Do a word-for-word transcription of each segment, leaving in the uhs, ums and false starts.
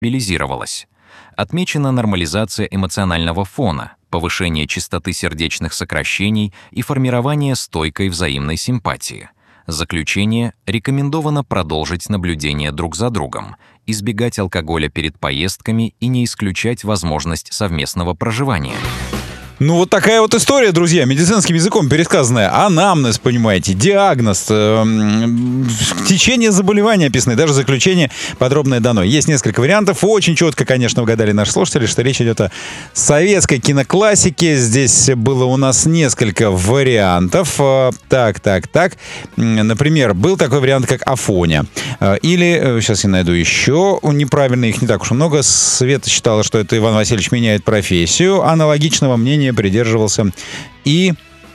стабилизировалась. Отмечена нормализация эмоционального фона, повышение частоты сердечных сокращений и формирование стойкой взаимной симпатии. Заключение: рекомендовано продолжить наблюдение друг за другом, избегать алкоголя перед поездками и не исключать возможность совместного проживания. Ну, вот такая вот история, друзья, медицинским языком пересказанная. Анамнез, понимаете, диагноз, э, течение заболевания описано, даже заключение подробное дано. Есть несколько вариантов. Очень четко, конечно, угадали наши слушатели, что речь идет о советской киноклассике. Здесь было у нас несколько вариантов. Так, так, так. Например, был такой вариант, как Афоня. Или, сейчас я найду еще, неправильно, их не так уж и много. Света считала, что это Иван Васильевич меняет профессию. Аналогичного мнения придерживался и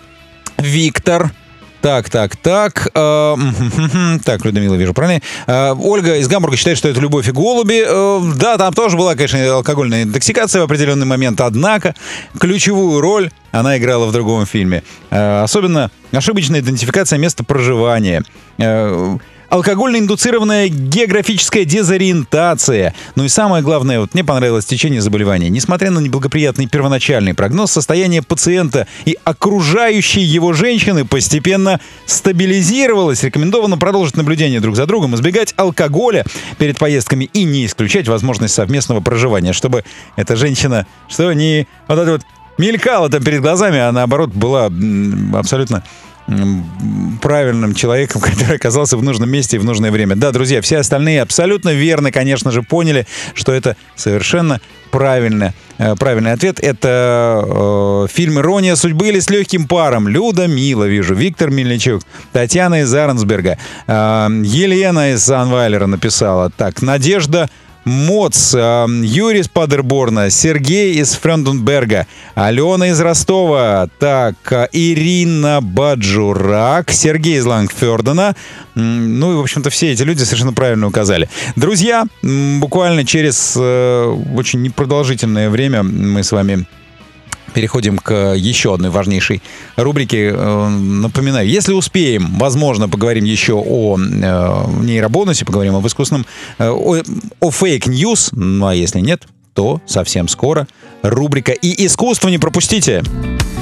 Виктор. Так, так, так. Э, так, Людмила, вижу, правильно? Э, Ольга из Гамбурга считает, что это «Любовь и голуби». Э, да, там тоже была, конечно, алкогольная интоксикация в определенный момент, однако ключевую роль она играла в другом фильме. Э, особенно ошибочная идентификация места проживания. Э, Алкогольно-индуцированная географическая дезориентация. Ну и самое главное, вот мне понравилось течение заболевания. Несмотря на неблагоприятный первоначальный прогноз, состояние пациента и окружающей его женщины постепенно стабилизировалось. Рекомендовано продолжить наблюдение друг за другом, избегать алкоголя перед поездками и не исключать возможность совместного проживания, чтобы эта женщина, что не вот это вот мелькала там перед глазами, а наоборот была абсолютно правильным человеком, который оказался в нужном месте и в нужное время. Да, друзья, все остальные абсолютно верно, конечно же, поняли, что это совершенно правильно. Правильный ответ — это э, фильм «Ирония судьбы» или «С легким паром». Люда Мила, вижу, Виктор Мельничук, Татьяна из Арнсберга, э, Елена из Анвайлера написала. Так, Надежда Моц, э, Юрий из Падерборна, Сергей из Фрёнденберга, Алена из Ростова, так, э, Ирина Баджурак, Сергей из Лангфёрдена. Ну и, в общем-то, все эти люди совершенно правильно указали. Друзья, буквально через э, очень непродолжительное время мы с вами переходим к еще одной важнейшей рубрике. Напоминаю, если успеем, возможно, поговорим еще о э, нейробонусе, поговорим об искусственном, э, о, о фейк-ньюс, ну а если нет, то совсем скоро рубрика «И искусство» не пропустите.